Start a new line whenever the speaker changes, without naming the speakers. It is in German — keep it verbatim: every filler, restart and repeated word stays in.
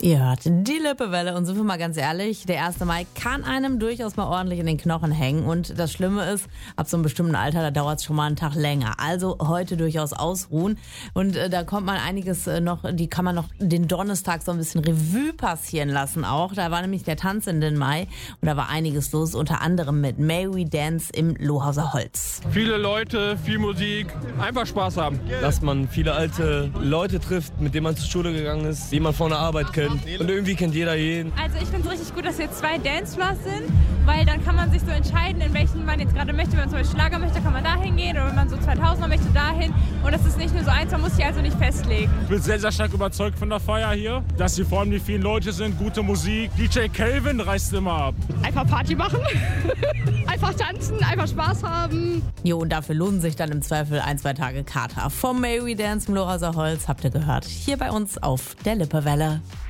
Ihr hört die Lippewelle und sind wir mal ganz ehrlich, der erste Mai kann einem durchaus mal ordentlich in den Knochen hängen und das Schlimme ist, ab so einem bestimmten Alter, da dauert es schon mal einen Tag länger. Also heute durchaus ausruhen und äh, da kommt man einiges äh, noch, die kann man noch den Donnerstag so ein bisschen Revue passieren lassen auch. Da war nämlich der Tanz in den Mai und da war einiges los, unter anderem mit May We Dance im Lohauser Holz.
Viele Leute, viel Musik, einfach Spaß haben.
Dass man viele alte Leute trifft, mit denen man zur Schule gegangen ist, die man von der Arbeit kennt. Und irgendwie kennt jeder jeden.
Also ich finde es richtig gut, dass hier zwei Dancefloors sind, weil dann kann man sich so entscheiden, in welchen man jetzt gerade möchte. Wenn man zum Beispiel Schlager möchte, kann man da hingehen oder wenn man so zweitausender möchte, dahin. Und das ist nicht nur so eins, man muss sich also nicht festlegen.
Ich bin sehr, sehr stark überzeugt von der Feier hier, dass hier vor allem die vielen Leute sind, gute Musik. D J Kelvin reißt immer ab.
Einfach Party machen, einfach tanzen, einfach Spaß haben.
Jo, und dafür lohnen sich dann im Zweifel ein, zwei Tage Kater. Vom May We Dance im Lohauser Holz habt ihr gehört. Hier bei uns auf der Lippewelle.